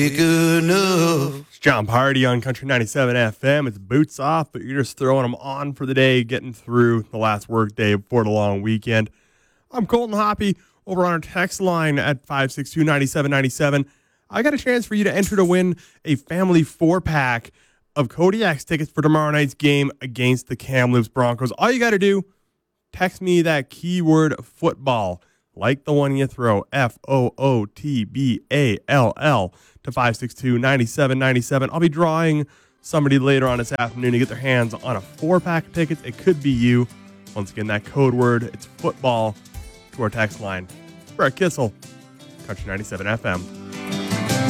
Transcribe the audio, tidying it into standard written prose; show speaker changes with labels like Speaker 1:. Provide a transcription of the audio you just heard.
Speaker 1: Good enough.
Speaker 2: It's John Party on Country 97 FM. It's boots off, but you're just throwing them on for the day, getting through the last work day before the long weekend. I'm Colton Hoppy over on our text line at 562-9797. I got a chance for you to enter to win a family 4-pack of Kodiak's tickets for tomorrow night's game against the Kamloops Broncos. All you got to do, text me that keyword football, like the one you throw, FOOTBALL, to 562-9797. I'll be drawing somebody later on this afternoon to get their hands on a 4-pack of tickets. It could be you. Once again, that code word, it's football, to our text line. Brett Kissel, Country 97 FM.